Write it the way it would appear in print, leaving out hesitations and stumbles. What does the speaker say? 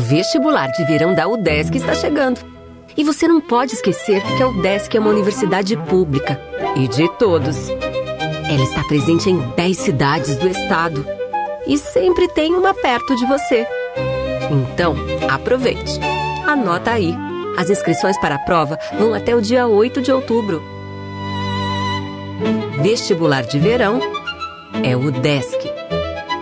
Vestibular de Verão da UDESC está chegando. E você não pode esquecer que a UDESC é uma universidade pública e de todos. Ela está presente em 10 cidades do estado e sempre tem uma perto de você. Então, aproveite. Anota aí. As inscrições para a prova vão até o dia 8 de outubro. Vestibular de Verão é o UDESC.